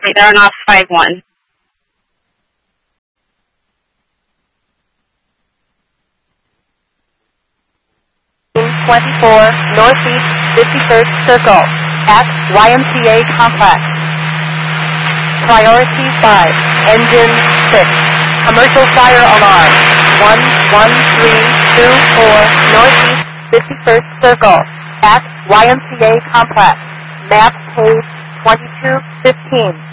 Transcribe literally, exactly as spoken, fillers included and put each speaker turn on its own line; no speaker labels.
Copy. They're on off five one.
twenty-four Northeast fifty-third Circle at Y M C A Complex. Priority five, Engine six. Commercial fire alarm. one one three two four Northeast fifty-first Circle at Y M C A Complex. Map page twenty-two fifteen.